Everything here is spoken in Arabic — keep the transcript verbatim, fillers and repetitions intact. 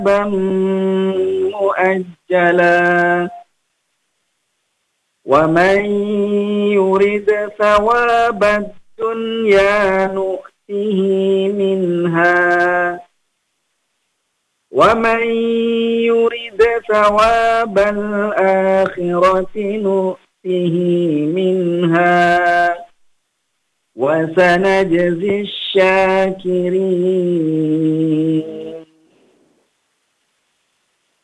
مؤجلا ومن يرد ثواب الدنيا نؤته منها ومن يرد ثواب الآخرة نؤته منها وسنجزي الشاكرين.